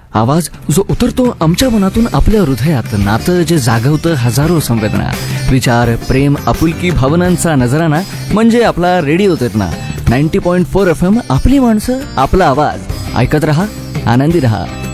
आवाज जो उतरतो आमच्या मनातून आपल्या हृदयात, नातं जे जागवतं हजारो संवेदना, विचार, प्रेम, आपुलकी, भावनांचा नजराना म्हणजे आपला रेडिओ चेतना 90.4 FM. आपली माणसं, आपला आवाज. ऐकत रहा, आनंदी रहा.